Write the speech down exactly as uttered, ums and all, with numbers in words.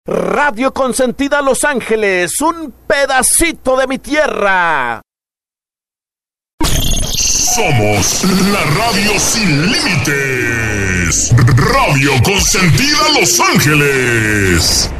Radio Consentida Los Ángeles, un pedacito de mi tierra. Somos la radio sin límites. Radio Consentida Los Ángeles.